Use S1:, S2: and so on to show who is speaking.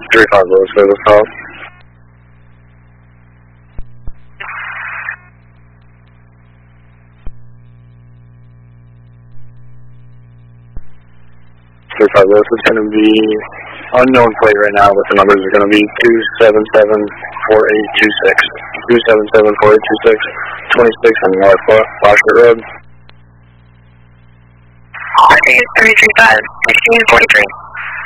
S1: 350 service call. This is going to be unknown plate right now, but the numbers are going to be 2774826. 2774826, 26 on North Foster Road.
S2: I think it's 335, 1643.